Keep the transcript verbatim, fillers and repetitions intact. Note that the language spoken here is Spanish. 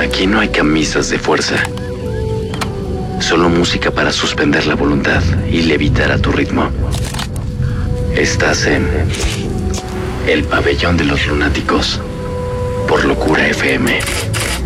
Aquí no hay camisas de fuerza. Solo música para suspender la voluntad y levitar a tu ritmo. Estás en el pabellón de los lunáticos por Locura F M.